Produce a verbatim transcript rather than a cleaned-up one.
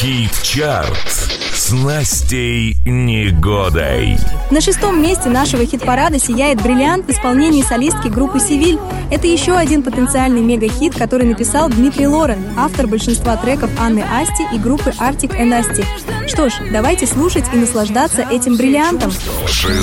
Хит-чарт с Настей Негодой. На шестом месте нашего хит-парада сияет «Бриллиант» в исполнении солистки группы «Севиль». Это еще один потенциальный мега-хит, который написал Дмитрий Лорен, автор большинства треков Анны Асти и группы Arctic and Asti. Что ж, давайте слушать и наслаждаться этим бриллиантом. Шестое